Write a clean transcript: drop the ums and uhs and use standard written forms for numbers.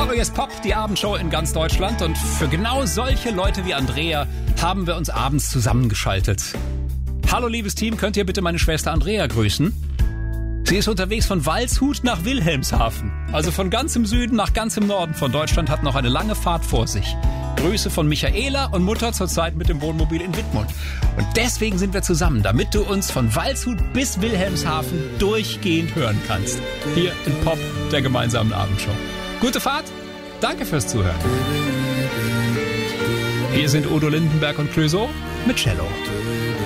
So, jetzt Pop, die Abendshow in ganz Deutschland. Und für genau solche Leute wie Andrea haben wir uns abends zusammengeschaltet. Hallo liebes Team, könnt ihr bitte meine Schwester Andrea grüßen? Sie ist unterwegs von Waldshut nach Wilhelmshaven. Also von ganz im Süden nach ganz im Norden von Deutschland, hat noch eine lange Fahrt vor sich. Grüße von Michaela und Mutter zurzeit mit dem Wohnmobil in Wittmund. Und deswegen sind wir zusammen, damit du uns von Waldshut bis Wilhelmshaven durchgehend hören kannst. Hier in Pop, der gemeinsamen Abendshow. Gute Fahrt, danke fürs Zuhören. Hier sind Udo Lindenberg und Clouseau mit Cello.